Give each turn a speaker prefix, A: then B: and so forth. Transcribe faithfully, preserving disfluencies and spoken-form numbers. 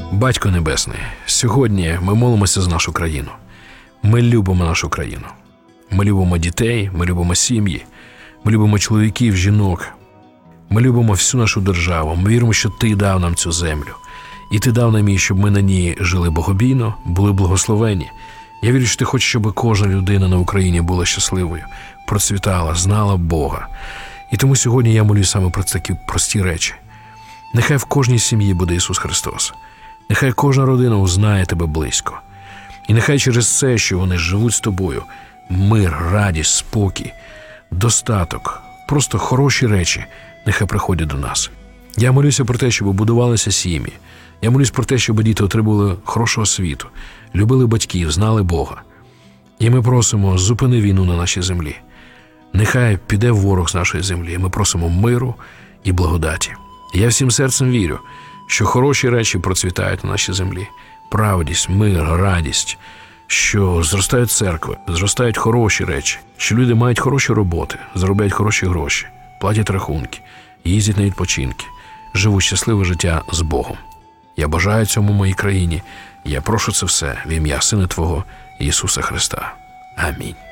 A: Батько Небесний, сьогодні ми молимося за нашу країну. Ми любимо нашу країну. Ми любимо дітей, ми любимо сім'ї, ми любимо чоловіків, жінок. Ми любимо всю нашу державу. Ми віримо, що Ти дав нам цю землю. І Ти дав нам її, щоб ми на ній жили богобійно, були благословені. Я вірю, що Ти хочеш, щоб кожна людина на Україні була щасливою, процвітала, знала Бога. І тому сьогодні я молюсь саме про такі прості речі. Нехай в кожній сім'ї буде Ісус Христос. Нехай кожна родина узнає Тебе близько. І нехай через це, що вони живуть з Тобою, мир, радість, спокій, достаток, просто хороші речі нехай приходять до нас. Я молюся про те, щоб будувалися сім'ї. Я молюсь про те, щоб діти отримували хорошу освіту, любили батьків, знали Бога. І ми просимо, зупини війну на нашій землі. Нехай піде ворог з нашої землі. Ми просимо миру і благодаті. Я всім серцем вірю, що хороші речі процвітають на нашій землі. Правдість, мир, радість, що зростають церкви, зростають хороші речі, що люди мають хороші роботи, заробляють хороші гроші, платять рахунки, їздять на відпочинки, живуть щасливе життя з Богом. Я бажаю цьому моїй країні. Я прошу це все в ім'я Сина Твого Ісуса Христа. Амінь.